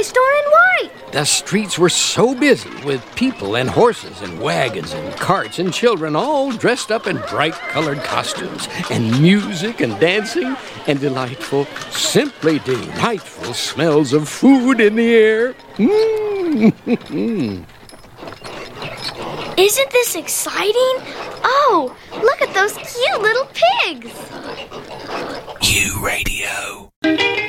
toy store in white. The streets were so busy with people and horses and wagons and carts and children all dressed up in bright-colored costumes and music and dancing and delightful, simply delightful smells of food in the air. Isn't this exciting? Oh, look at those cute little pigs. U Radio.